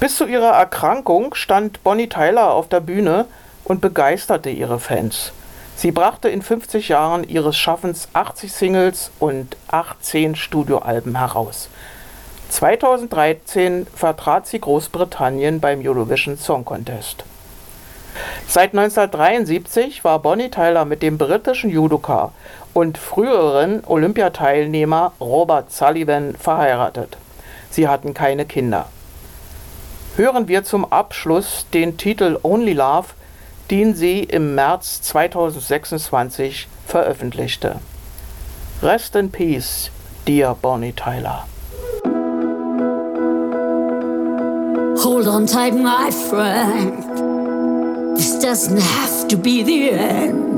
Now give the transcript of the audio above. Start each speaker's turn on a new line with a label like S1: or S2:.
S1: Bis zu ihrer Erkrankung stand Bonnie Tyler auf der Bühne und begeisterte ihre Fans. Sie brachte in 50 Jahren ihres Schaffens 80 Singles und 18 Studioalben heraus. 2013 vertrat sie Großbritannien beim Eurovision Song Contest. Seit 1973 war Bonnie Tyler mit dem britischen Judoka und früheren Olympiateilnehmer Robert Sullivan verheiratet. Sie hatten keine Kinder. Hören wir zum Abschluss den Titel Only Love, den sie im März 2026 veröffentlichte. Rest in Peace, dear Bonnie Tyler.
S2: Hold on tight, my friend. This doesn't have to be the end.